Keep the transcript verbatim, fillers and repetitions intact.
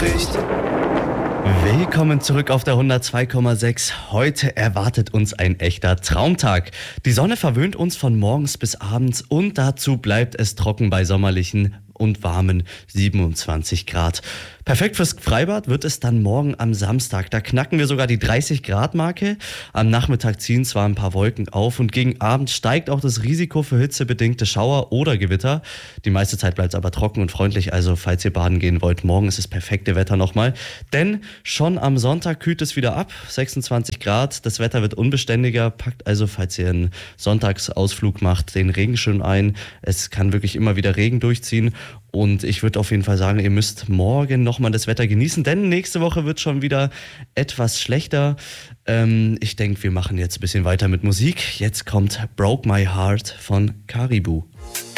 Nachricht. Willkommen zurück auf der hundertzwei Komma sechs. Heute erwartet uns ein echter Traumtag. Die Sonne verwöhnt uns von morgens bis abends und dazu bleibt es trocken bei sommerlichen und warmen siebenundzwanzig Grad. Perfekt fürs Freibad wird es dann morgen am Samstag. Da knacken wir sogar die dreißig Grad Marke. Am Nachmittag ziehen zwar ein paar Wolken auf und gegen Abend steigt auch das Risiko für hitzebedingte Schauer oder Gewitter. Die meiste Zeit bleibt es aber trocken und freundlich, also falls ihr baden gehen wollt, morgen ist das perfekte Wetter nochmal. Denn schon am Sonntag kühlt es wieder ab, sechsundzwanzig Grad. Das Wetter wird unbeständiger, packt also, falls ihr einen Sonntagsausflug macht, den Regenschirm ein. Es kann wirklich immer wieder Regen durchziehen. Und ich würde auf jeden Fall sagen, ihr müsst morgen nochmal das Wetter genießen, denn nächste Woche wird schon wieder etwas schlechter. Ähm, ich denke, wir machen jetzt ein bisschen weiter mit Musik. Jetzt kommt Broke My Heart von Caribou.